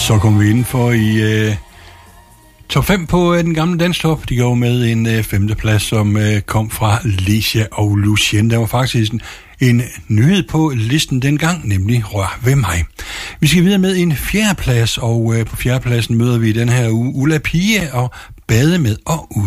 Så kom vi indenfor i top 5 på den gamle danstop. De går med en femteplads, som kom fra Licia og Lucien. Der var faktisk en nyhed på listen dengang, nemlig Rør ved mig. Vi skal videre med en fjerdeplads, og på fjerdepladsen møder vi den her uge Ulla Pia og Bade med og ud.